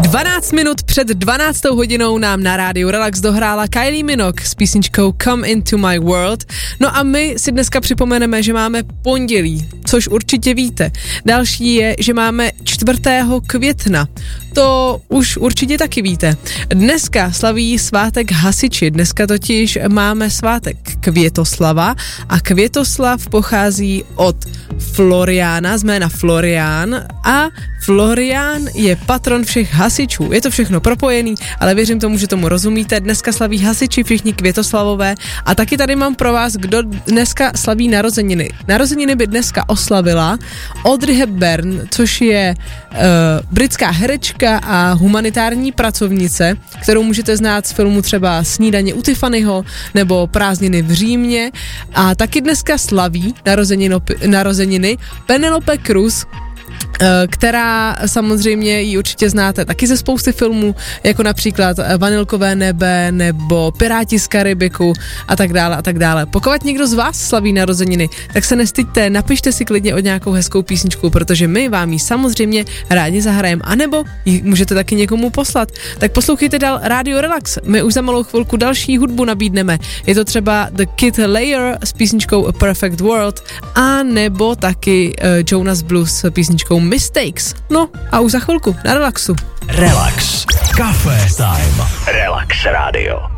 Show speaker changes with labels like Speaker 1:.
Speaker 1: 12 minut před 12. hodinou nám na rádiu Relax dohrála Kylie Minogue s písničkou Come Into My World. No a my si dneska připomeneme, že máme pondělí, což určitě víte. Další je, že máme 4. května. To už určitě taky víte. Dneska slaví svátek hasiči, dneska totiž máme svátek Květoslava a Květoslav pochází od Floriána, z jména Florián a Florián je patron všech hasičů. Je to všechno propojený, ale věřím tomu, že tomu rozumíte. Dneska slaví hasiči, všichni Květoslavové a taky tady mám pro vás, kdo dneska slaví narozeniny. Narozeniny by dneska oslavila Audrey Hepburn, což je britská herečka a humanitární pracovnice, kterou můžete znát z filmu třeba Snídaně u Tiffanyho nebo Prázdniny v Římě a taky dneska slaví narozeniny Penelope Cruz, která samozřejmě ji určitě znáte taky ze spousty filmů, jako například Vanilkové nebe nebo Piráti z Karibiku a tak dále a tak dále. Pokud někdo z vás slaví narozeniny, tak se nestyďte, napište si klidně od nějakou hezkou písničku, protože my vám ji samozřejmě rádi zahrajeme, anebo ji můžete taky někomu poslat. Tak poslouchejte dál Radio Relax, my už za malou chvilku další hudbu nabídneme. Je to třeba The Kid Layer s písničkou A Perfect World a nebo taky Jonas Blues s písničkou Mistakes. No a už za chvilku na Relaxu.
Speaker 2: Relax. Café time. Relax Radio.